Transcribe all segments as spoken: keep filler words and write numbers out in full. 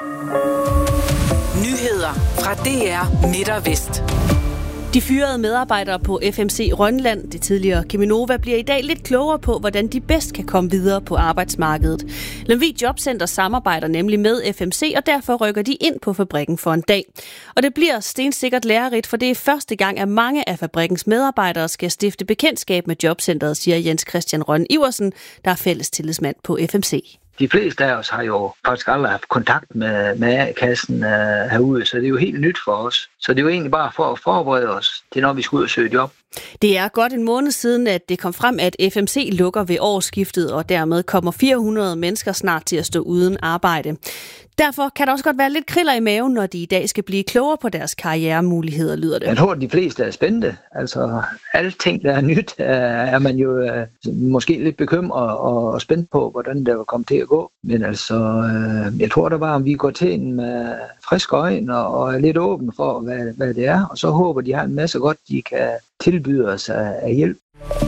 Nyheder fra D R Midt og Vest. De fyrede medarbejdere på F M C Rønland, det tidligere Cheminova, bliver i dag lidt klogere på, hvordan de bedst kan komme videre på arbejdsmarkedet. Lemvig Jobcenter samarbejder nemlig med F M C, og derfor rykker de ind på fabrikken for en dag. Og det bliver stensikkert lærerigt, for det er første gang, at mange af fabrikkens medarbejdere skal stifte bekendtskab med Jobcentret, siger Jens Christian Rønn Iversen, der er fælles tillidsmand på F M C. De fleste af os har jo faktisk aldrig haft kontakt med, med A-kassen uh, herude, så det er jo helt nyt for os. Så det er jo egentlig bare for at forberede os til, når vi skal ud og søge job. Det er godt en måned siden, at det kom frem, at F M C lukker ved årsskiftet, og dermed kommer fire hundrede mennesker snart til at stå uden arbejde. Derfor kan der også godt være lidt kriller i maven, når de i dag skal blive klogere på deres karrieremuligheder, lyder det. Jeg tror, at de fleste er spændte. Altså, alting, der er nyt, er man jo uh, måske lidt bekymret og spændt på, hvordan det vil komme til at gå. Men altså, uh, jeg tror da bare, om vi går til en med friske øjne og er lidt åbne for, hvad, hvad det er. Og så håber de har en masse godt, de kan tilbyde os af hjælp.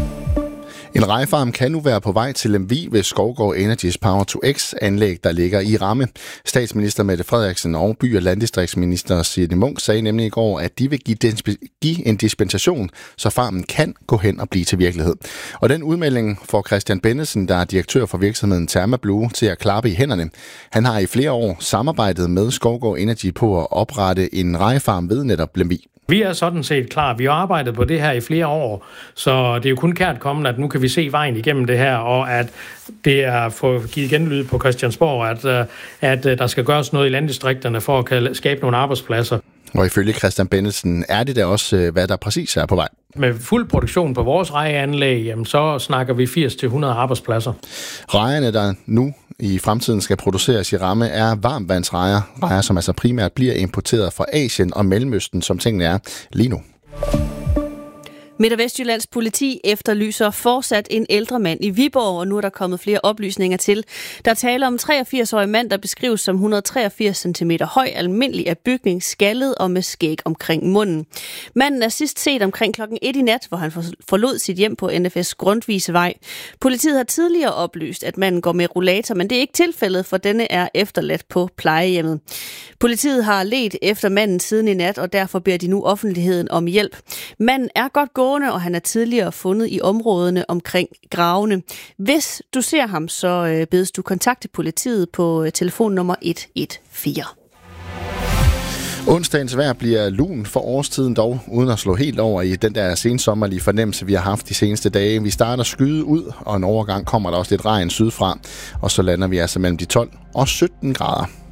En rejefarm kan nu være på vej til Lemvig ved Skovgaard Energys Power to X-anlæg, der ligger i Ramme. Statsminister Mette Frederiksen og by- og landdistriktsminister Signe Munk sagde nemlig i går, at de vil give, disp- give en dispensation, så farmen kan gå hen og blive til virkelighed. Og den udmelding får Christian Bennesen, der er direktør for virksomheden Thermablue, til at klappe i hænderne. Han har i flere år samarbejdet med Skovgaard Energy på at oprette en rejefarm ved netop Lemvig. Vi er sådan set klar. Vi har arbejdet på det her i flere år, så det er jo kun kært kommende, at nu kan vi se vejen igennem det her, og at det er for at give genlyd på Christiansborg, at, at der skal gøres noget i landdistrikterne for at skabe nogle arbejdspladser. Og ifølge Christian Bennesen er det da også, hvad der præcis er på vej. Med fuld produktion på vores rejeanlæg, jamen, så snakker vi firs til hundrede arbejdspladser. Rejerne, der nu i fremtiden skal produceres i Ramme, er varmvandsrejer. Rejer, som altså primært bliver importeret fra Asien og Mellemøsten, som tingene er lige nu. Midt- og Vestjyllands politi efterlyser fortsat en ældre mand i Viborg, og nu er der kommet flere oplysninger til. Der taler om en treogfirs-årig mand, der beskrives som et hundrede og treogfirs centimeter høj, almindelig af bygning, skaldet og med skæg omkring munden. Manden er sidst set omkring klokken et i nat, hvor han forlod sit hjem på N F S Grundtvisevej. Politiet har tidligere oplyst, at manden går med rollator, men det er ikke tilfældet, for denne er efterladt på plejehjemmet. Politiet har ledt efter manden siden i nat, og derfor beder de nu offentligheden om hjælp. Manden er godt gået, og han er tidligere fundet i områdene omkring gravene. Hvis du ser ham, så bedes du kontakte politiet på telefonnummer et et fire. Onsdagens vejr bliver lun for årstiden dog, uden at slå helt over i den der sensommerlige fornemmelse, vi har haft de seneste dage. Vi starter skyde ud, og en overgang kommer der også lidt regn sydfra, og så lander vi altså mellem de tolv og sytten grader.